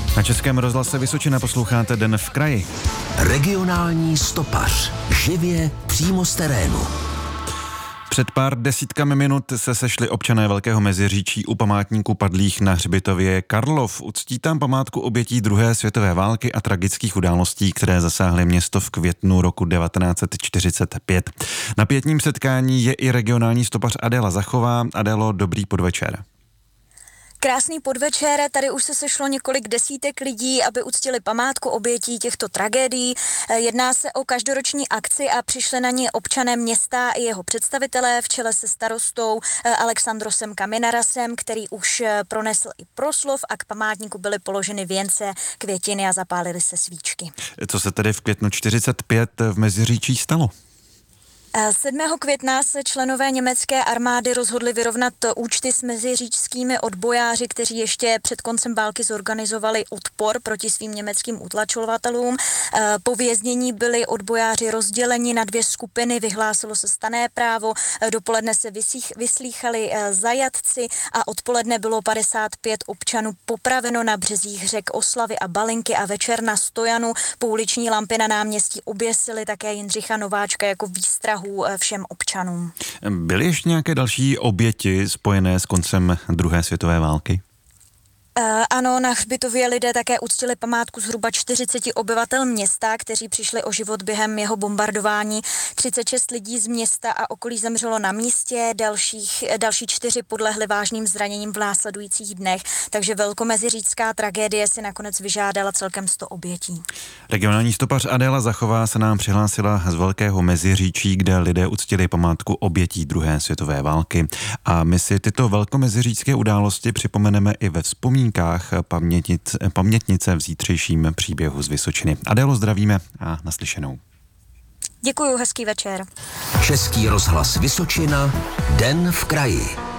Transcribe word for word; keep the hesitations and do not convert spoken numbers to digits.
Na Českém rozhlase Vysočina posloucháte Den v kraji. Regionální stopař. Živě přímo z terénu. Před pár desítkami minut se sešli občané Velkého Meziříčí u památníku padlých na hřbitově Karlov. Uctí tam památku obětí druhé světové války a tragických událostí, které zasáhly město v květnu roku devatenáct set čtyřicet pět. Na pietním setkání je i regionální stopař Adéla Zachová. Adélo, dobrý podvečer. Krásný podvečer, tady už se sešlo několik desítek lidí, aby uctili památku obětí těchto tragédií. Jedná se o každoroční akci a přišli na ní občané města i jeho představitelé v čele se starostou Alexandrosem Kaminarasem, který už pronesl i proslov a k památníku byly položeny věnce, květiny a zapálily se svíčky. Co se tedy v květnu čtyřicet pět v Meziříčí stalo? sedmého května se členové německé armády rozhodli vyrovnat účty s meziříčskými odbojáři, kteří ještě před koncem války zorganizovali odpor proti svým německým utlačovatelům. Po věznění byli odbojáři rozděleni na dvě skupiny, vyhlásilo se stanné právo, dopoledne se vyslýchali zajatci a odpoledne bylo padesát pět občanů popraveno na březích řek Oslavy a Balinky a večer na Stojanu pouliční lampy na náměstí oběsily také Jindřicha Nováčka jako výstrahu všem občanům. Byly ještě nějaké další oběti spojené s koncem druhé světové války? Uh, ano, na hřbitově lidé také uctili památku zhruba čtyřiceti obyvatel města, kteří přišli o život během jeho bombardování. třicet šest lidí z města a okolí zemřelo na místě, dalších, další čtyři podlehli vážným zraněním v následujících dnech, takže velkomeziříčská tragédie si nakonec vyžádala celkem sto obětí. Regionální stopař Adéla Zachová se nám přihlásila z Velkého Meziříčí, kde lidé uctili památku obětí druhé světové války. A my si tyto velkomeziříčské události připomeneme i ve vzpomínkách pamětnic, pamětnice v zítřejším příběhu z Vysočiny. Adélo, zdravíme a naslyšenou. Děkuju, hezký večer. Český rozhlas Vysočina, Den v kraji.